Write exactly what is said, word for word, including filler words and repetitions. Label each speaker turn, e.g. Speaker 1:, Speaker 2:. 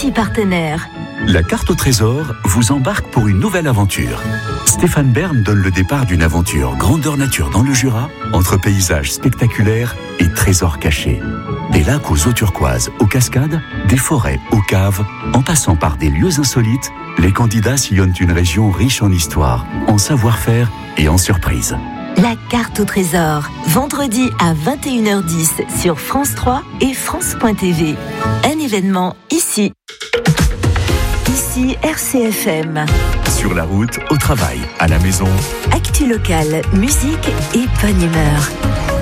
Speaker 1: Ici Partenaire.
Speaker 2: La carte au trésor vous embarque pour une nouvelle aventure. Stéphane Bern donne le départ d'une aventure grandeur nature dans le Jura, entre paysages spectaculaires et trésors cachés. Des lacs aux eaux turquoises, aux cascades, des forêts aux caves, en passant par des lieux insolites, les candidats sillonnent une région riche en histoire, en savoir-faire et en surprises.
Speaker 1: La carte au trésor, vendredi à vingt et une heures dix sur France trois et France point T V. Un événement ici. Ici R C F M.
Speaker 2: Sur la route, au travail, à la maison.
Speaker 1: Actu locale, musique et bonne humeur.